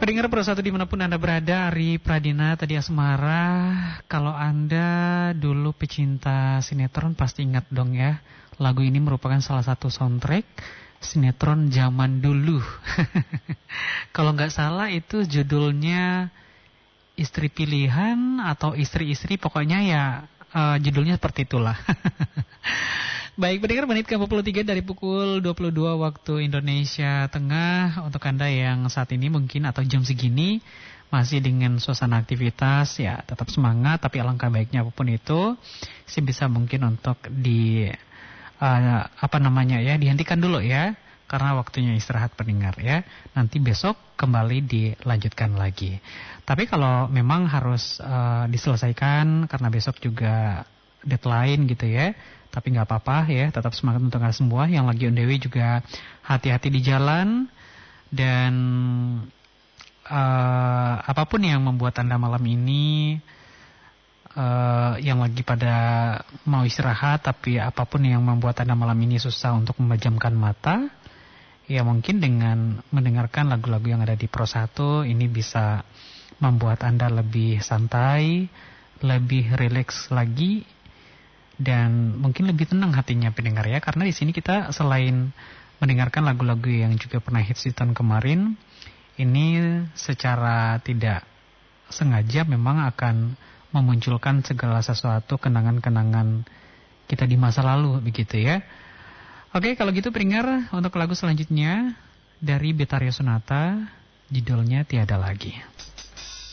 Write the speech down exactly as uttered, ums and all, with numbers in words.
pendengar Pro satu dimanapun Anda berada, Ari Pradina tadi Asmara. Kalau Anda dulu pecinta sinetron pasti ingat dong ya, lagu ini merupakan salah satu soundtrack sinetron zaman dulu. Kalau nggak salah itu judulnya Istri Pilihan atau Istri-Istri, pokoknya ya uh, judulnya seperti itulah. Baik, pendengar, menit ke empat puluh tiga dari pukul dua puluh dua waktu Indonesia Tengah. Untuk Anda yang saat ini mungkin atau jam segini masih dengan suasana aktivitas, ya tetap semangat. Tapi alangkah baiknya apapun itu sih bisa mungkin untuk di uh, apa namanya ya dihentikan dulu ya, karena waktunya istirahat pendengar ya. Nanti besok kembali dilanjutkan lagi. Tapi kalau memang harus uh, diselesaikan karena besok juga deadline gitu ya, tapi nggak apa-apa ya, tetap semangat untuk Anda semua. Yang lagi on the way juga hati-hati di jalan. Dan uh, apapun yang membuat Anda malam ini uh, yang lagi pada mau istirahat, tapi apapun yang membuat Anda malam ini susah untuk memejamkan mata, ya mungkin dengan mendengarkan lagu-lagu yang ada di Pro satu ini bisa membuat Anda lebih santai, lebih rileks lagi, dan mungkin lebih tenang hatinya pendengar ya. Karena di sini kita selain mendengarkan lagu-lagu yang juga pernah hits di tahun kemarin, ini secara tidak sengaja memang akan memunculkan segala sesuatu kenangan-kenangan kita di masa lalu begitu ya. Oke, kalau gitu pendengar, untuk lagu selanjutnya dari Betharia Sonata, judulnya Tiada Lagi.